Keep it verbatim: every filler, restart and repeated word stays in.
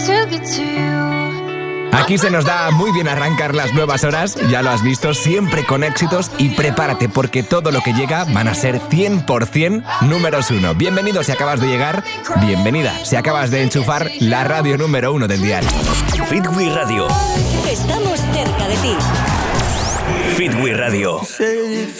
Aquí se nos da muy bien arrancar las nuevas horas, ya lo has visto, siempre con éxitos, y prepárate porque todo lo que llega van a ser cien por ciento números uno. Bienvenido si acabas de llegar, bienvenida si acabas de enchufar la radio número uno del dial. Fitwi Radio. Estamos cerca de ti. Fitwi Radio.